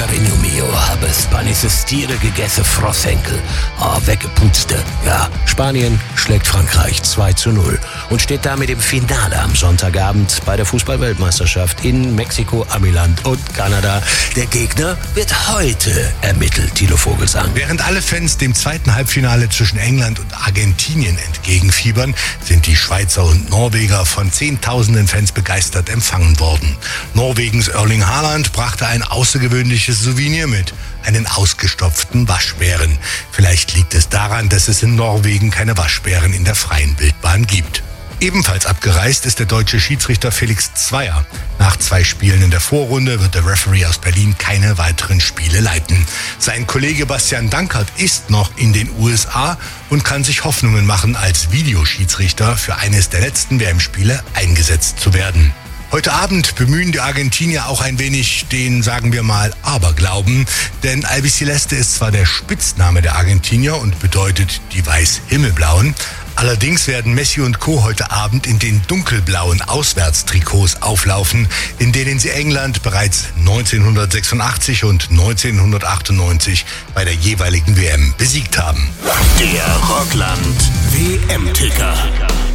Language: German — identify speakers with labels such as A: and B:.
A: Cariño mio, habe spanisches Tiere gegessen, Frosshenkel. Weggeputzte. Ja, Spanien schlägt Frankreich 2:0 und steht damit im Finale am Sonntagabend bei der Fußball-Weltmeisterschaft in Mexiko, Amiland und Kanada. Der Gegner wird heute ermittelt, Thilo Vogelsang.
B: Während alle Fans dem zweiten Halbfinale zwischen England und Argentinien entgegenfiebern, sind die Schweizer und Norweger von Zehntausenden Fans begeistert empfangen worden. Norwegens Erling Haaland brachte ein außergewöhnliches Souvenir mit, einen ausgestopften Waschbären. Vielleicht liegt es daran, dass es in Norwegen keine Waschbären in der freien Wildbahn gibt. Ebenfalls abgereist ist der deutsche Schiedsrichter Felix Zweier. Nach 2 Spielen in der Vorrunde wird der Referee aus Berlin keine weiteren Spiele leiten. Sein Kollege Bastian Dankert ist noch in den USA und kann sich Hoffnungen machen, als Videoschiedsrichter für eines der letzten WM-Spiele eingesetzt zu werden. Heute Abend bemühen die Argentinier auch ein wenig den, sagen wir mal, Aberglauben. Denn Albiceleste ist zwar der Spitzname der Argentinier und bedeutet die Weiß-Himmelblauen. Allerdings werden Messi und Co. heute Abend in den dunkelblauen Auswärtstrikots auflaufen, in denen sie England bereits 1986 und 1998 bei der jeweiligen WM besiegt haben.
C: Der Rockland WM-Ticker.